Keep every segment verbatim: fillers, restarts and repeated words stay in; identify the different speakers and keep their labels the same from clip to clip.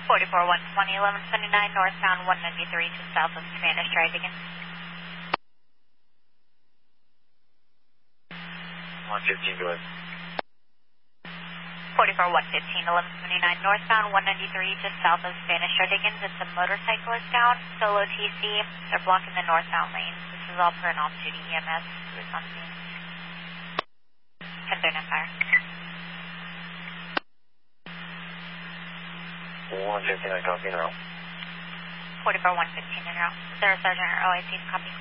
Speaker 1: forty-four one twenty, eleven seventy-nine, northbound one ninety-three, just south of Spanish. Try it again.
Speaker 2: one fifteen, go ahead.
Speaker 1: forty-four one fifteen, eleven seventy-nine, northbound one ninety-three, just south of Spanish. Try it again. It's a motorcyclist down, solo T C. They're blocking the northbound lanes. This is all for an off-duty E M S who's on scene. ten thirty-nine fire.
Speaker 2: one fifteen, I copy now.
Speaker 1: forty-four one fifteen in route. Sarah Sergeant or O I C, copy.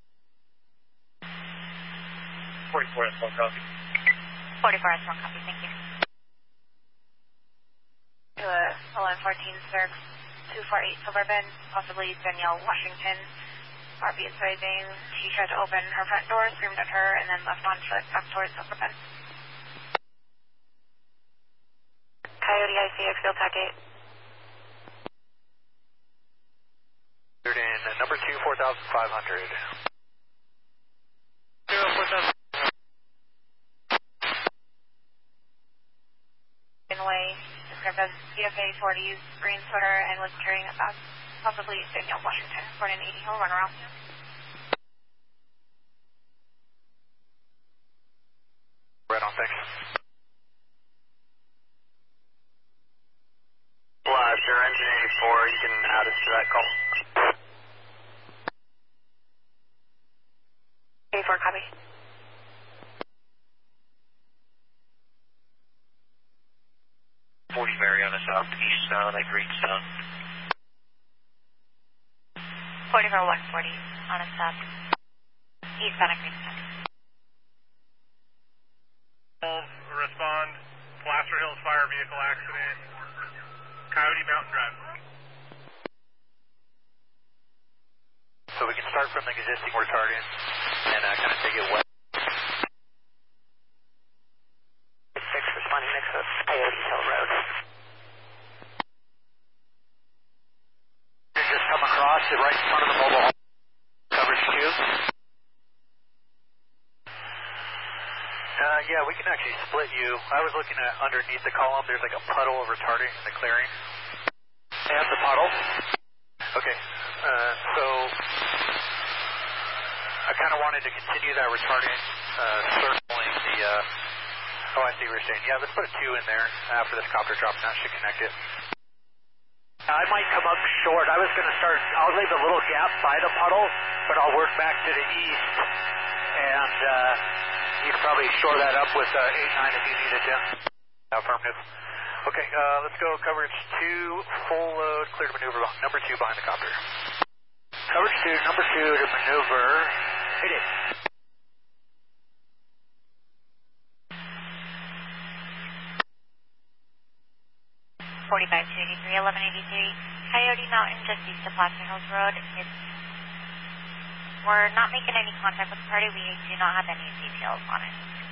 Speaker 2: forty-four S one, copy.
Speaker 1: forty-four S one, copy, thank you. Uh, eleven fourteen, sir. two four eight Suburban, possibly Danielle Washington. R B is waving. She tried to open her front door, screamed at her, and then left on foot back towards Suburban. Coyote I C, Xfield Tech eight.
Speaker 3: In number two, four thousand five hundred. Zero, four thousand.
Speaker 1: In the way, described as C F A forties, green sweater, and was carrying a bag, possibly Danielle Washington, for an eighty hill runaround.
Speaker 3: Right on, thanks.
Speaker 2: Flasher, engine eighty-four, you can add us to that call.
Speaker 1: eighty-four, copy.
Speaker 2: forty Mariana southeast, uh, like Greenstone.
Speaker 1: forty-four one forty, on a stop. Eastbound at Greenstone.
Speaker 4: Respond, Placer Hills Fire Vehicle accident, Coyote Mountain Drive.
Speaker 3: So we can start from the existing retardant and uh, kind of take it west.
Speaker 1: six responding next to Coyote Hill Road.
Speaker 3: Just come across it right in front of the mobile home. Coverage two. Uh, yeah, we can actually split you. I was looking at underneath the column. There's like a puddle of retardant in the clearing. And the puddle. Okay. Uh, so I kind of wanted to continue that retardant uh, circling the. Uh, oh, I see what you're saying. Yeah, let's put a two in there after this copter drops down. Should connect it. I might come up short. I was going to start. I'll leave a little gap by the puddle, but I'll work back to the east and. Uh, You can probably shore that up with uh, eight nine if you need it, yeah. Affirmative. Okay, uh, let's go coverage two, full load, clear to maneuver, number two behind the copter. Coverage two, number two to maneuver. Hit it.
Speaker 1: forty-five two eighty-three, eleven eighty-three, Coyote Mountain, just east of Placer Hills Road. It's, we're not making any contact with the party. We do not have any details on it.